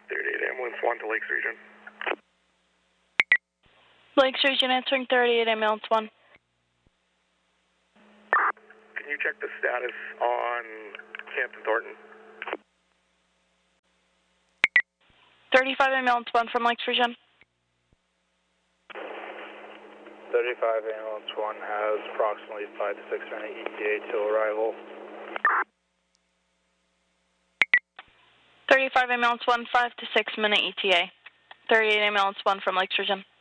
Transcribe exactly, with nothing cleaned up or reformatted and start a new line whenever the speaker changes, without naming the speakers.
thirty-eight ambulance one to Lakes Region.
Lakes Region answering thirty-eight ambulance one.
Can you check the status on Hampton Thornton?
thirty-five ambulance one from Lakes Region.
thirty-five ambulance one has approximately five to six minute E T A till arrival.
thirty-five ambulance one, five to six minute E T A. thirty-eight ambulance one from Lakes Region.